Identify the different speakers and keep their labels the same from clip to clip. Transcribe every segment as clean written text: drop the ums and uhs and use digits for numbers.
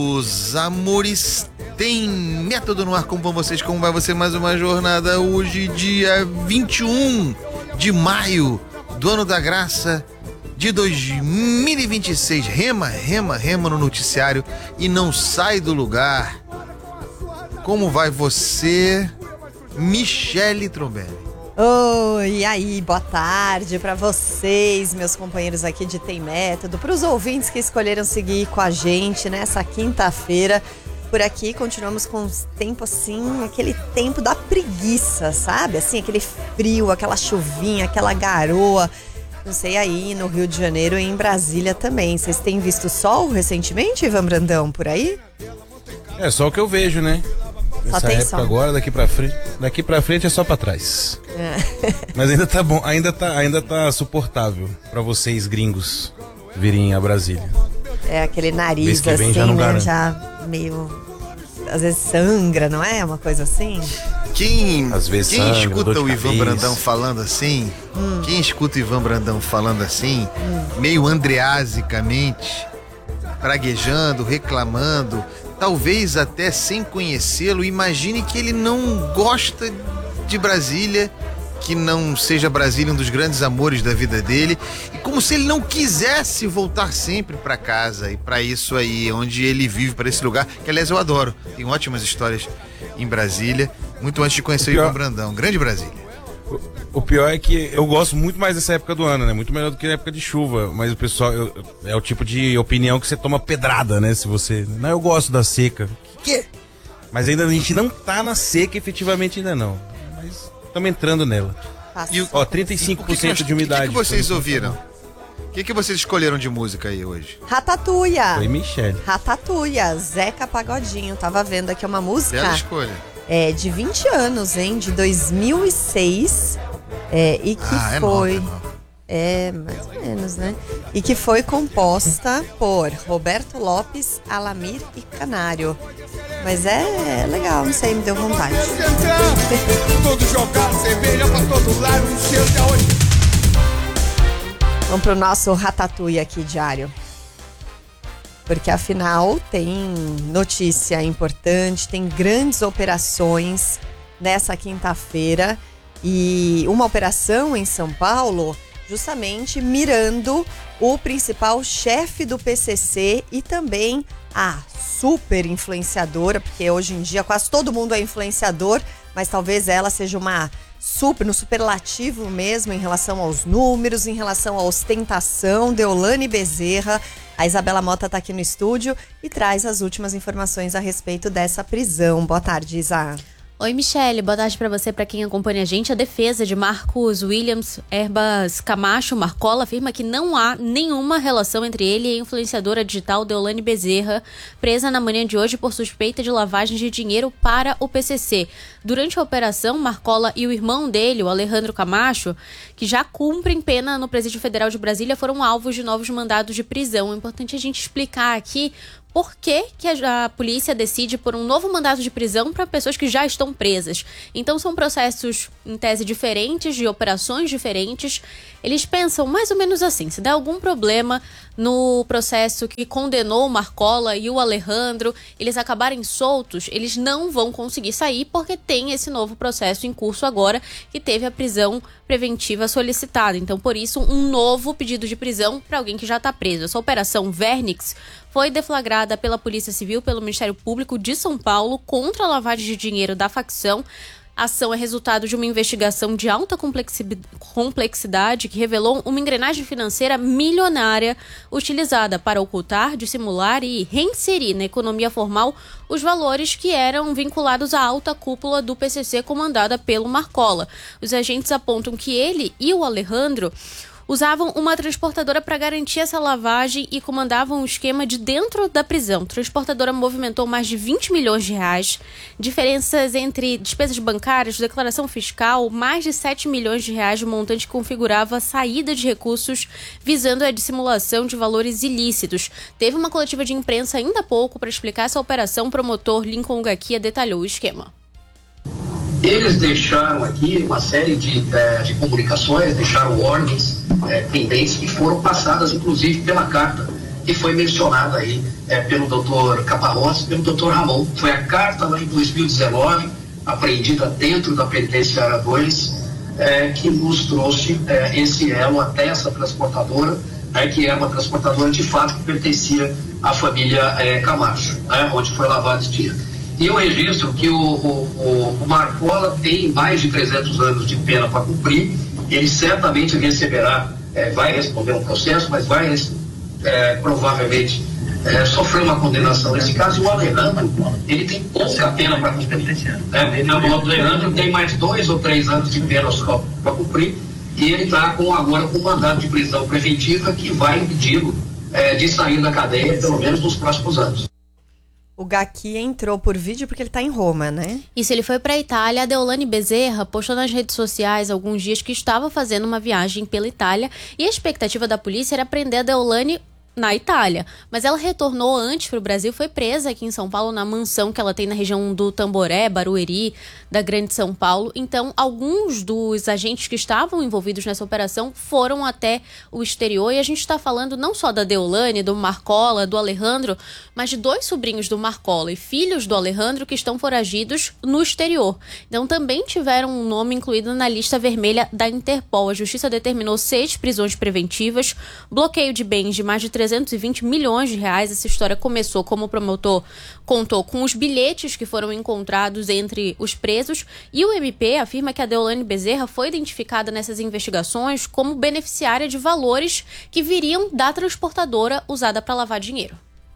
Speaker 1: Os amores têm método no ar. Como vão vocês? Como vai você? Mais uma jornada hoje, dia 21 de maio do ano da graça de 2026. Rema no noticiário e não sai do lugar. Como vai você, Michele Trombelli?
Speaker 2: Oi, e aí, boa tarde para vocês, meus companheiros aqui de Tem Método, para os ouvintes que escolheram seguir com a gente nessa quinta-feira. Por aqui continuamos com tempo assim, aquele tempo da preguiça, sabe? Assim, aquele frio, aquela chuvinha, aquela garoa. Não sei aí no Rio de Janeiro e em Brasília também. Vocês têm visto sol recentemente, Ivan Brandão, por aí?
Speaker 3: É só o que eu vejo, né? Nessa época sol. Agora, daqui pra frente é só pra trás. Mas ainda tá bom, ainda tá suportável pra vocês gringos virem a Brasília.
Speaker 2: É aquele nariz assim,
Speaker 3: já
Speaker 2: né? Já meio, às vezes sangra, não é? Uma coisa assim.
Speaker 1: Quem
Speaker 3: sangra,
Speaker 1: escuta o Ivan Brandão falando assim, quem escuta o Ivan Brandão falando assim, meio andreasicamente, praguejando, reclamando, talvez até sem conhecê-lo, imagine que ele não gosta de Brasília, que não seja Brasília um dos grandes amores da vida dele, e como se ele não quisesse voltar sempre para casa e para isso aí, onde ele vive, para esse lugar, que aliás eu adoro, tem ótimas histórias em Brasília, muito antes de conhecer o Ivan Brandão, grande Brasília.
Speaker 3: O pior é que eu gosto muito mais dessa época do ano, né? Muito melhor do que a época de chuva. Mas o pessoal, é o tipo de opinião que você toma pedrada, né? Se você... Não, eu gosto da seca. Que? Mas ainda a gente não tá na seca efetivamente ainda não. Mas estamos entrando nela.
Speaker 1: E,
Speaker 3: 35% de umidade.
Speaker 1: O que vocês ouviram? O que vocês escolheram de música aí hoje?
Speaker 2: Ratatouille.
Speaker 3: Foi Michele.
Speaker 2: Ratatouille, Zeca Pagodinho. Tava vendo aqui uma música.
Speaker 1: Bela escolha.
Speaker 2: É de 20 anos, hein? De 2006. E que foi...
Speaker 1: nova.
Speaker 2: É, mais ou menos, né? E que foi composta por Roberto Lopes, Alamir e Canário. Mas é legal, não sei, me deu vontade.
Speaker 4: Todo jogado, cerveja pra todo lado, não sei até onde.
Speaker 2: Vamos pro nosso Ratatouille aqui, diário. Porque afinal tem notícia importante, tem grandes operações nessa quinta-feira. E uma operação em São Paulo, justamente mirando o principal chefe do PCC e também a super influenciadora, porque hoje em dia quase todo mundo é influenciador, mas talvez ela seja uma no superlativo mesmo em relação aos números, em relação à ostentação, Deolane Bezerra. A Isabela Mota está aqui no estúdio e traz as últimas informações a respeito dessa prisão. Boa tarde, Isa.
Speaker 5: Oi, Michele. Boa tarde para você, para quem acompanha a gente. A defesa de Marcos Williams Herbas Camacho Marcola afirma que não há nenhuma relação entre ele e a influenciadora digital Deolane Bezerra, presa na manhã de hoje por suspeita de lavagem de dinheiro para o PCC. Durante a operação, Marcola e o irmão dele, o Alejandro Camacho, que já cumprem pena no Presídio Federal de Brasília, foram alvos de novos mandados de prisão. É importante a gente explicar aqui por que a polícia decide por um novo mandato de prisão para pessoas que já estão presas. Então são processos, em tese, diferentes, de operações diferentes. Eles pensam mais ou menos assim: se der algum problema no processo que condenou o Marcola e o Alejandro, eles acabarem soltos, eles não vão conseguir sair porque tem esse novo processo em curso agora, que teve a prisão preventiva solicitada. Então, por isso, um novo pedido de prisão para alguém que já está preso. Essa operação Vernix foi deflagrada pela Polícia Civil, pelo Ministério Público de São Paulo, contra a lavagem de dinheiro da facção. A ação é resultado de uma investigação de alta complexidade que revelou uma engrenagem financeira milionária utilizada para ocultar, dissimular e reinserir na economia formal os valores que eram vinculados à alta cúpula do PCC comandada pelo Marcola. Os agentes apontam que ele e o Alejandro usavam uma transportadora para garantir essa lavagem e comandavam o esquema de dentro da prisão. A transportadora movimentou mais de 20 milhões de reais, diferenças entre despesas bancárias, declaração fiscal, mais de 7 milhões de reais de montante que configurava a saída de recursos visando a dissimulação de valores ilícitos. Teve uma coletiva de imprensa ainda há pouco para explicar essa operação. O promotor Lincoln Gaquia detalhou o esquema.
Speaker 6: Eles deixaram aqui uma série de comunicações, deixaram ordens pendentes que foram passadas, inclusive, pela carta que foi mencionada aí pelo doutor Caparrós, pelo doutor Ramon. Foi a carta lá em 2019, apreendida dentro da penitenciária 2, que nos trouxe esse elo até essa transportadora, que é uma transportadora de fato que pertencia à família Camacho, onde foi lavado esse dinheiro. E eu registro que o Marcola tem mais de 300 anos de pena para cumprir. Ele certamente receberá, vai responder um processo, mas vai provavelmente sofrer uma condenação nesse caso. E o Alejandro, ele tem pouca pena para cumprir. O Alejandro tem mais 2 ou 3 anos de pena só para cumprir, e ele está agora com um mandado de prisão preventiva que vai impedi-lo de sair da cadeia, pelo menos nos próximos anos.
Speaker 2: O Gaki entrou por vídeo porque ele tá em Roma, né?
Speaker 5: Isso, ele foi pra Itália. A Deolane Bezerra postou nas redes sociais há alguns dias que estava fazendo uma viagem pela Itália e a expectativa da polícia era prender a Deolane na Itália, mas ela retornou antes para o Brasil, foi presa aqui em São Paulo na mansão que ela tem na região do Tamboré, Barueri, da Grande São Paulo. Então, alguns dos agentes que estavam envolvidos nessa operação foram até o exterior, e a gente está falando não só da Deolane, do Marcola, do Alejandro, mas de 2 sobrinhos do Marcola e filhos do Alejandro que estão foragidos no exterior. Então, também tiveram um nome incluído na lista vermelha da Interpol. A Justiça determinou 6 prisões preventivas, bloqueio de bens de mais de 320 milhões de reais. Essa história começou, como o promotor contou, com os bilhetes que foram encontrados entre os presos, e o MP afirma que a Deolane Bezerra foi identificada nessas investigações como beneficiária de valores que viriam da transportadora usada para lavar dinheiro.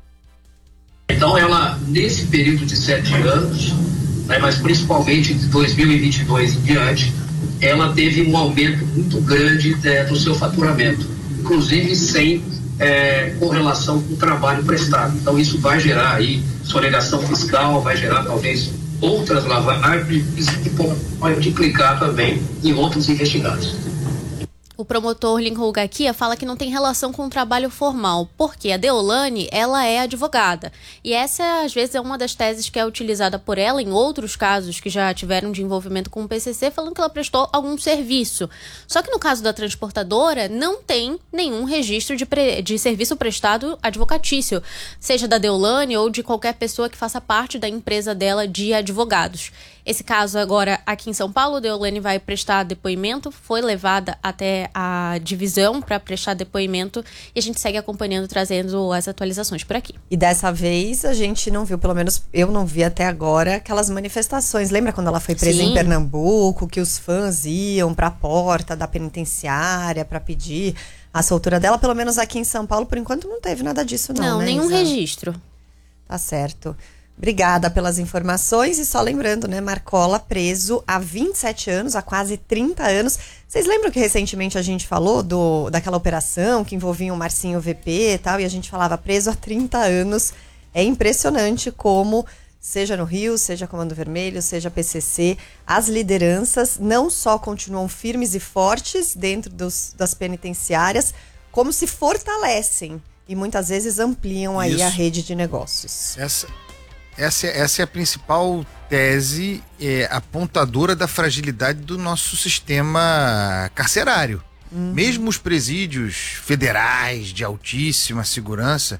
Speaker 6: Então ela, nesse período de 7 anos, mas principalmente de 2022 em diante, ela teve um aumento muito grande do seu faturamento, inclusive sem correlação com o trabalho prestado. Então isso vai gerar aí sonegação fiscal, vai gerar talvez outras lavagens que pode implicar também em outros investigados.
Speaker 5: O promotor Lincoln Gaquia fala que não tem relação com o trabalho formal, porque a Deolane, ela é advogada. E essa, às vezes, é uma das teses que é utilizada por ela em outros casos que já tiveram de envolvimento com o PCC, falando que ela prestou algum serviço. Só que no caso da transportadora, não tem nenhum registro de serviço prestado advocatício, seja da Deolane ou de qualquer pessoa que faça parte da empresa dela de advogados. Esse caso agora aqui em São Paulo, a Deolane vai prestar depoimento, foi levada até a divisão para prestar depoimento, e a gente segue acompanhando, trazendo as atualizações por aqui.
Speaker 2: E dessa vez a gente não viu, pelo menos eu não vi até agora, aquelas manifestações. Lembra quando ela foi presa em Pernambuco, que os fãs iam para a porta da penitenciária para pedir a soltura dela? Pelo menos aqui em São Paulo, por enquanto, não teve nada disso não, né,
Speaker 5: nenhum
Speaker 2: Isa?
Speaker 5: registro.
Speaker 2: Tá certo. Obrigada pelas informações, e só lembrando, né, Marcola preso há 27 anos, há quase 30 anos. Vocês lembram que recentemente a gente falou daquela operação que envolvia o Marcinho VP e tal, e a gente falava preso há 30 anos. É impressionante como, seja no Rio, seja Comando Vermelho, seja PCC, as lideranças não só continuam firmes e fortes dentro das penitenciárias, como se fortalecem e muitas vezes ampliam aí a rede de negócios.
Speaker 1: Essa é a principal tese apontadora da fragilidade do nosso sistema carcerário. Mesmo os presídios federais de altíssima segurança,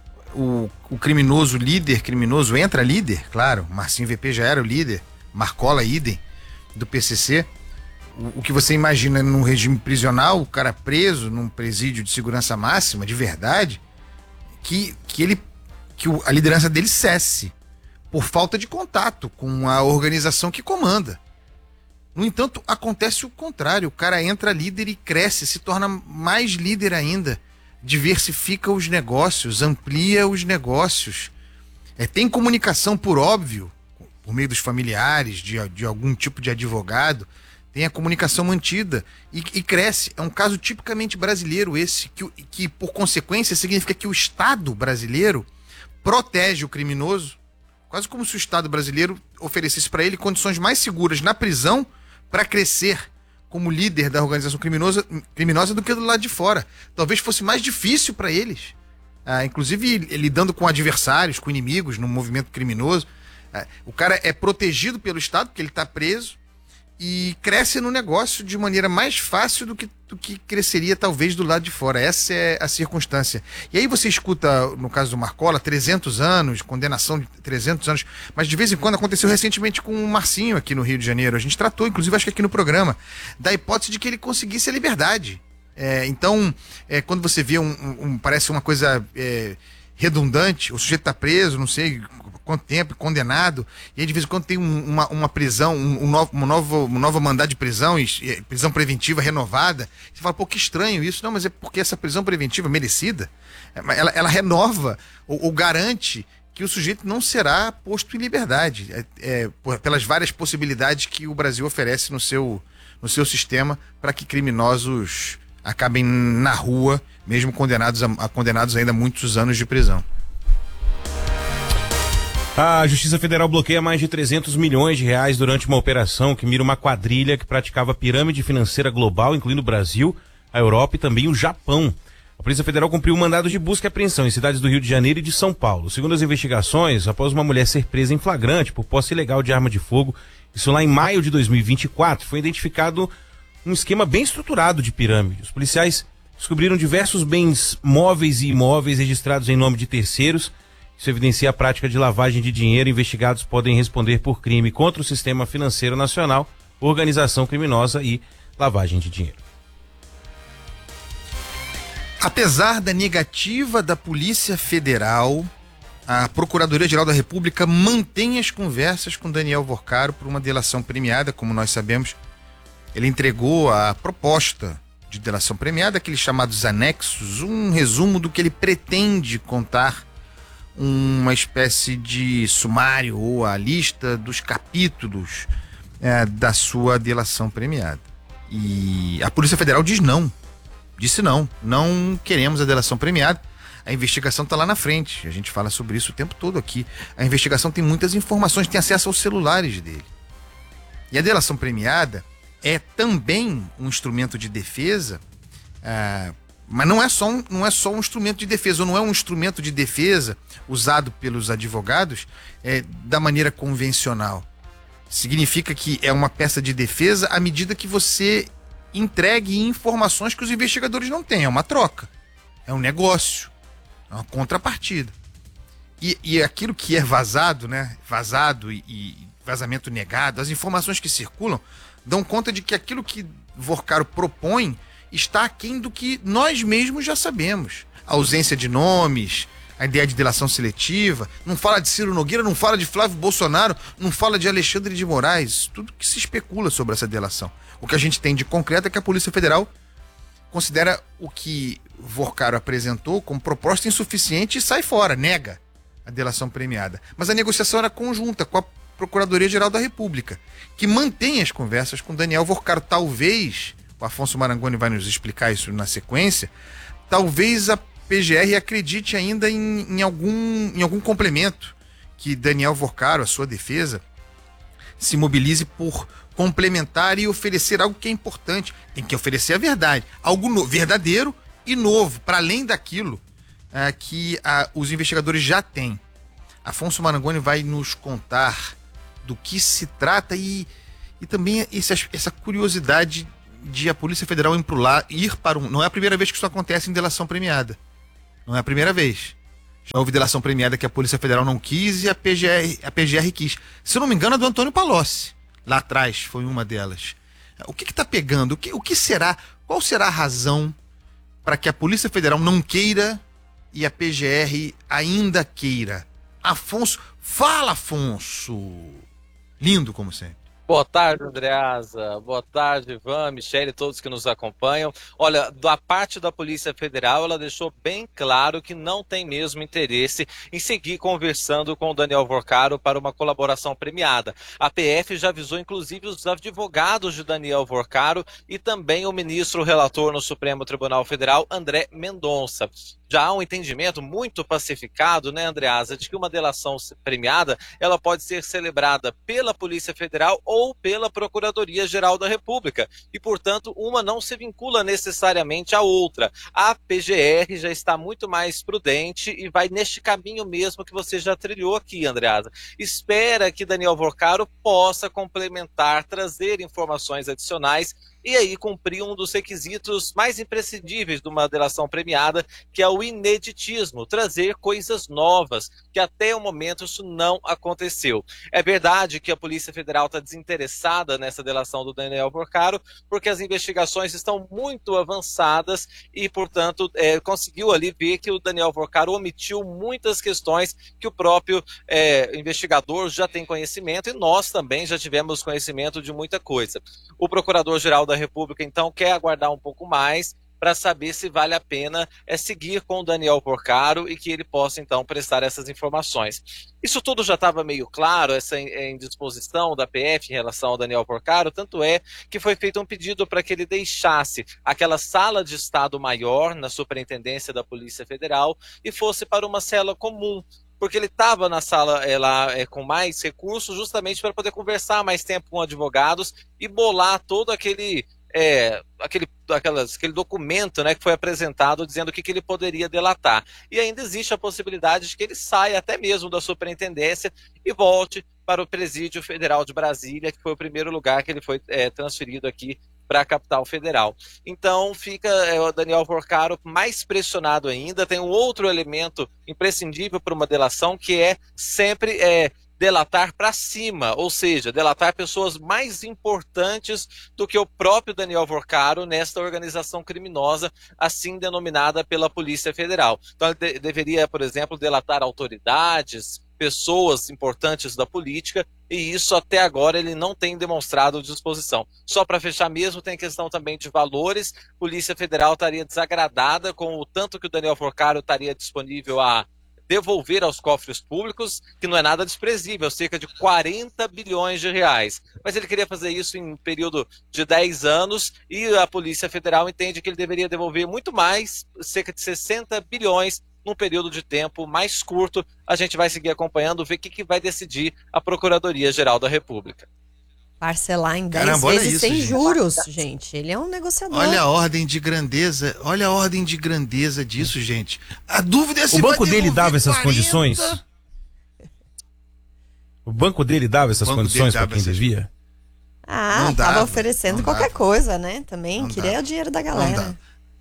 Speaker 1: o criminoso entra líder, claro, Marcinho VP já era o líder, Marcola idem, do PCC. O que você imagina num regime prisional, o cara preso num presídio de segurança máxima, de verdade, que a liderança dele cesse por falta de contato com a organização que comanda. No entanto, acontece o contrário. O cara entra líder e cresce, se torna mais líder ainda, diversifica os negócios, amplia os negócios. Tem comunicação, por óbvio, por meio dos familiares, de algum tipo de advogado, tem a comunicação mantida e cresce. É um caso tipicamente brasileiro esse, que por consequência significa que o Estado brasileiro protege o criminoso, quase como se o Estado brasileiro oferecesse para ele condições mais seguras na prisão para crescer como líder da organização criminosa do que do lado de fora. Talvez fosse mais difícil para eles, inclusive lidando com adversários, com inimigos no movimento criminoso. O cara é protegido pelo Estado porque ele está preso, e cresce no negócio de maneira mais fácil do que cresceria talvez do lado de fora. Essa é a circunstância. E aí você escuta, no caso do Marcola, 300 anos, condenação de 300 anos, mas de vez em quando aconteceu recentemente com o Marcinho aqui no Rio de Janeiro. A gente tratou, inclusive acho que aqui no programa, da hipótese de que ele conseguisse a liberdade. Então, quando você vê parece uma coisa redundante, o sujeito está preso, não sei quanto tempo, condenado, e aí de vez em quando tem uma prisão, uma nova mandado de prisão, prisão preventiva renovada. Você fala, pô, que estranho isso. Não, mas é porque essa prisão preventiva merecida, ela renova ou garante que o sujeito não será posto em liberdade, pelas várias possibilidades que o Brasil oferece no seu sistema para que criminosos acabem na rua, mesmo condenados ainda a muitos anos de prisão.
Speaker 3: A Justiça Federal bloqueia mais de 300 milhões de reais durante uma operação que mira uma quadrilha que praticava pirâmide financeira global, incluindo o Brasil, a Europa e também o Japão. A Polícia Federal cumpriu um mandado de busca e apreensão em cidades do Rio de Janeiro e de São Paulo. Segundo as investigações, após uma mulher ser presa em flagrante por posse ilegal de arma de fogo, isso lá em maio de 2024, foi identificado um esquema bem estruturado de pirâmide. Os policiais descobriram diversos bens móveis e imóveis registrados em nome de terceiros. Isso evidencia a prática de lavagem de dinheiro. Investigados podem responder por crime contra o Sistema Financeiro Nacional, organização criminosa e lavagem de dinheiro.
Speaker 1: Apesar da negativa da Polícia Federal, a Procuradoria-Geral da República mantém as conversas com Daniel Vorcaro por uma delação premiada. Como nós sabemos, ele entregou a proposta de delação premiada, aqueles chamados anexos, um resumo do que ele pretende contar, uma espécie de sumário ou a lista dos capítulos da sua delação premiada. E a Polícia Federal disse não queremos a delação premiada. A investigação está lá na frente, a gente fala sobre isso o tempo todo aqui. A investigação tem muitas informações, tem acesso aos celulares dele. E a delação premiada é também um instrumento de defesa, mas não é só um instrumento de defesa, ou não é um instrumento de defesa usado pelos advogados da maneira convencional. Significa que é uma peça de defesa à medida que você entregue informações que os investigadores não têm. É uma troca, é um negócio, é uma contrapartida. E aquilo que é vazado, né? Vazado e vazamento negado, as informações que circulam dão conta de que aquilo que Vorcaro propõe está aquém do que nós mesmos já sabemos. A ausência de nomes, a ideia de delação seletiva, não fala de Ciro Nogueira, não fala de Flávio Bolsonaro, não fala de Alexandre de Moraes, tudo que se especula sobre essa delação. O que a gente tem de concreto é que a Polícia Federal considera o que Vorcaro apresentou como proposta insuficiente e sai fora, nega a delação premiada. Mas a negociação era conjunta com a Procuradoria-Geral da República, que mantém as conversas com Daniel Vorcaro. Talvez, o Afonso Marangoni vai nos explicar isso na sequência, talvez a PGR acredite ainda em algum complemento, que Daniel Vorcaro, a sua defesa, se mobilize por complementar e oferecer algo que é importante. Tem que oferecer a verdade, algo verdadeiro e novo, para além daquilo que os investigadores já têm. Afonso Marangoni vai nos contar do que se trata e também essa curiosidade de a Polícia Federal ir para não é a primeira vez que isso acontece em delação premiada. Não é a primeira vez. Já houve delação premiada que a Polícia Federal não quis e a PGR quis. Se eu não me engano, a do Antônio Palocci, lá atrás, foi uma delas. O que está pegando? O que será? Qual será a razão para que a Polícia Federal não queira e a PGR ainda queira? Afonso, fala, Afonso! Lindo, como sempre.
Speaker 7: Boa tarde, Andreasa. Boa tarde, Ivan, Michele, todos que nos acompanham. Olha, da parte da Polícia Federal, ela deixou bem claro que não tem mesmo interesse em seguir conversando com o Daniel Vorcaro para uma colaboração premiada. A PF já avisou, inclusive, os advogados de Daniel Vorcaro e também o ministro relator no Supremo Tribunal Federal, André Mendonça. já há um entendimento muito pacificado, né, Andreasa, de que uma delação premiada, ela pode ser celebrada pela Polícia Federal ou pela Procuradoria-Geral da República. E, portanto, uma não se vincula necessariamente à outra. A PGR já está muito mais prudente e vai neste caminho mesmo que você já trilhou aqui, Andreasa. Espera que Daniel Vorcaro possa complementar, trazer informações adicionais e aí cumprir um dos requisitos mais imprescindíveis de uma delação premiada, que é o ineditismo, trazer coisas novas, que até o momento isso não aconteceu. É verdade que a Polícia Federal está desinteressada nessa delação do Daniel Vorcaro, porque as investigações estão muito avançadas e, portanto, conseguiu ali ver que o Daniel Vorcaro omitiu muitas questões que o próprio investigador já tem conhecimento e nós também já tivemos conhecimento de muita coisa. O Procurador-Geral da República, então, quer aguardar um pouco mais para saber se vale a pena seguir com o Daniel Vorcaro e que ele possa, então, prestar essas informações. Isso tudo já estava meio claro, essa indisposição da PF em relação ao Daniel Vorcaro, tanto é que foi feito um pedido para que ele deixasse aquela sala de Estado maior na Superintendência da Polícia Federal e fosse para uma cela comum, porque ele estava na sala lá com mais recursos justamente para poder conversar mais tempo com advogados e bolar todo aquele documento, né, que foi apresentado dizendo o que ele poderia delatar. E ainda existe a possibilidade de que ele saia até mesmo da superintendência e volte para o Presídio Federal de Brasília, que foi o primeiro lugar que ele foi transferido aqui para a capital federal. Então fica o Daniel Vorcaro mais pressionado ainda. Tem um outro elemento imprescindível para uma delação, que é sempre delatar para cima, ou seja, delatar pessoas mais importantes do que o próprio Daniel Vorcaro nesta organização criminosa, assim denominada pela Polícia Federal. Então ele deveria, por exemplo, delatar autoridades, pessoas importantes da política, e isso até agora ele não tem demonstrado disposição. Só para fechar mesmo, tem questão também de valores. A Polícia Federal estaria desagradada com o tanto que o Daniel Vorcaro estaria disponível a devolver aos cofres públicos, que não é nada desprezível, cerca de 40 bilhões de reais. Mas ele queria fazer isso em um período de 10 anos e a Polícia Federal entende que ele deveria devolver muito mais, cerca de 60 bilhões, num período de tempo mais curto. A gente vai seguir acompanhando, ver o que vai decidir a Procuradoria-Geral da República.
Speaker 2: Parcelar em 10
Speaker 1: Caramba,
Speaker 2: vezes
Speaker 1: isso,
Speaker 2: sem
Speaker 1: gente.
Speaker 2: juros, gente. Ele é um negociador.
Speaker 1: Olha a ordem de grandeza disso, gente. A dúvida é se
Speaker 3: O banco
Speaker 1: vai
Speaker 3: dele
Speaker 1: devolver
Speaker 3: dava essas
Speaker 1: 40.
Speaker 3: condições? O banco dele dava essas
Speaker 1: O banco
Speaker 3: condições
Speaker 1: dele
Speaker 3: para
Speaker 1: dava
Speaker 3: quem
Speaker 1: essas-
Speaker 3: devia?
Speaker 2: Não
Speaker 1: dava,
Speaker 2: tava oferecendo
Speaker 1: não
Speaker 2: qualquer
Speaker 1: dava.
Speaker 2: coisa, né? Também
Speaker 1: Não
Speaker 2: queria
Speaker 1: dava.
Speaker 2: o dinheiro da
Speaker 1: Não
Speaker 2: galera.
Speaker 1: dá.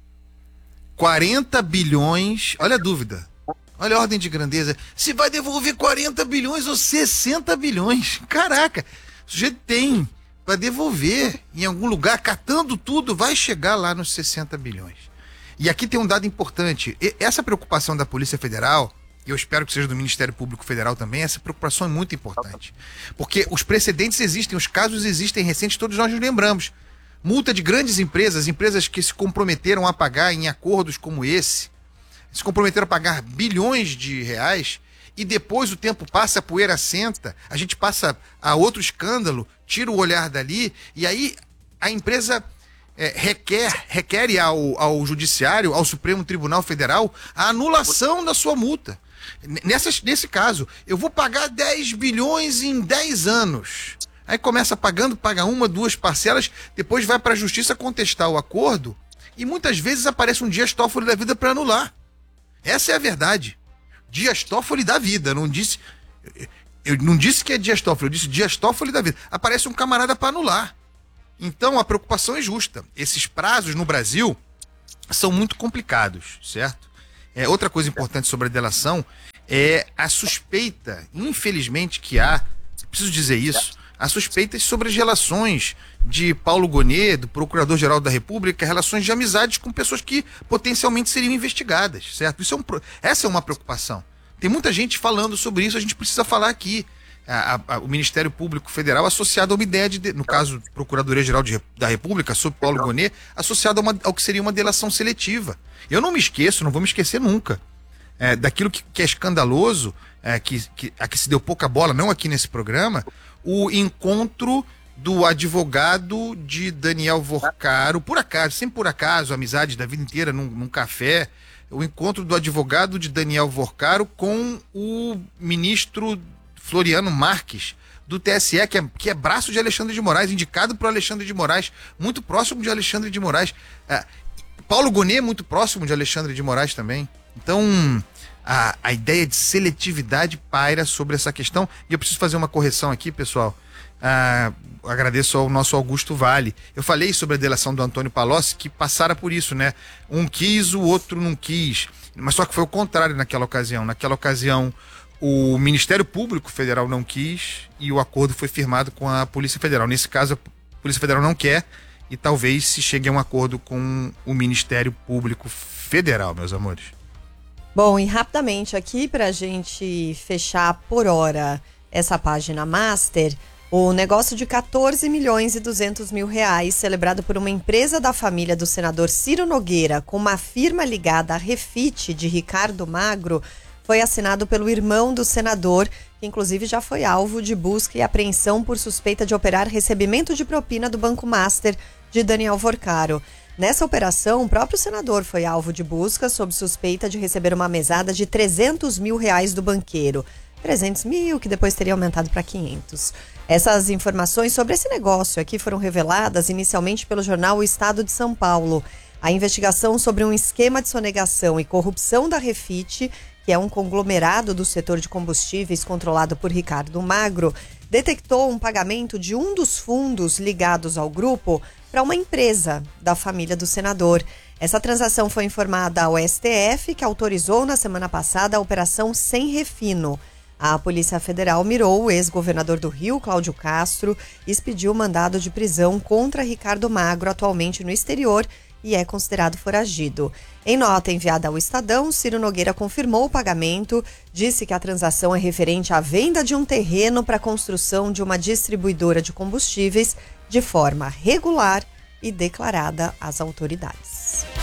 Speaker 1: 40 bilhões, olha a dúvida. Olha a ordem de grandeza. Se vai devolver 40 bilhões ou 60 bilhões. Caraca, o sujeito tem para devolver em algum lugar, catando tudo, vai chegar lá nos 60 bilhões. E aqui tem um dado importante. Essa preocupação da Polícia Federal, e eu espero que seja do Ministério Público Federal também, essa preocupação é muito importante. Porque os precedentes existem, os casos existem recentes, todos nós nos lembramos. Multa de grandes empresas, empresas que se comprometeram a pagar em acordos como esse, se comprometeram a pagar bilhões de reais, e depois o tempo passa, a poeira senta, a gente passa a outro escândalo, tira o olhar dali, e aí a empresa requer ao Judiciário, ao Supremo Tribunal Federal, a anulação da sua multa. Nesse caso, eu vou pagar 10 bilhões em 10 anos. Aí começa pagando, paga uma, duas parcelas, depois vai para a Justiça contestar o acordo, e muitas vezes aparece um Dias Toffoli da vida para anular. Essa é a verdade. Dias Toffoli da vida, eu não disse que é Dias Toffoli, eu disse Dias Toffoli da vida. Aparece um camarada para anular. Então a preocupação é justa. Esses prazos no Brasil são muito complicados, certo? Outra coisa importante sobre a delação é a suspeita, infelizmente, que há, preciso dizer isso, há suspeitas sobre as relações de Paulo Gonet, do Procurador-Geral da República, relações de amizades com pessoas que potencialmente seriam investigadas, certo? Essa é uma preocupação. Tem muita gente falando sobre isso, a gente precisa falar aqui. O Ministério Público Federal associado a uma ideia no caso, Procuradoria-Geral da República, sob Paulo Gonet, associado ao que seria uma delação seletiva. Eu não me esqueço, não vou me esquecer nunca, daquilo que é escandaloso, a que se deu pouca bola, não aqui nesse programa, o encontro do advogado de Daniel Vorcaro, por acaso, sempre por acaso, amizade da vida inteira, num café, o encontro do advogado de Daniel Vorcaro com o ministro Floriano Marques, do TSE, que é braço de Alexandre de Moraes, indicado por Alexandre de Moraes, muito próximo de Alexandre de Moraes. Paulo Gonet é muito próximo de Alexandre de Moraes também. Então, a ideia de seletividade paira sobre essa questão. E eu preciso fazer uma correção aqui, pessoal. Agradeço ao nosso Augusto Vale. Eu falei sobre a delação do Antônio Palocci, que passara por isso, né? Um quis, o outro não quis. Mas só que foi o contrário naquela ocasião. Naquela ocasião, o Ministério Público Federal não quis e o acordo foi firmado com a Polícia Federal. Nesse caso, a Polícia Federal não quer e talvez se chegue a um acordo com o Ministério Público Federal, meus amores.
Speaker 2: Bom, e rapidamente aqui pra gente fechar por hora essa página master, o negócio de 14 milhões e 200 mil reais celebrado por uma empresa da família do senador Ciro Nogueira com uma firma ligada à Refit de Ricardo Magro foi assinado pelo irmão do senador, que inclusive já foi alvo de busca e apreensão por suspeita de operar recebimento de propina do Banco Master de Daniel Vorcaro. Nessa operação, o próprio senador foi alvo de busca sob suspeita de receber uma mesada de 300 mil reais do banqueiro. 300 mil, que depois teria aumentado para 500. Essas informações sobre esse negócio aqui foram reveladas inicialmente pelo jornal O Estado de São Paulo. A investigação sobre um esquema de sonegação e corrupção da Refit, que é um conglomerado do setor de combustíveis controlado por Ricardo Magro, detectou um pagamento de um dos fundos ligados ao grupo para uma empresa da família do senador. Essa transação foi informada ao STF, que autorizou na semana passada a operação Sem Refino. A Polícia Federal mirou o ex-governador do Rio, Cláudio Castro, e expediu mandado de prisão contra Ricardo Magro, atualmente no exterior, e é considerado foragido. Em nota enviada ao Estadão, Ciro Nogueira confirmou o pagamento, disse que a transação é referente à venda de um terreno para a construção de uma distribuidora de combustíveis de forma regular e declarada às autoridades.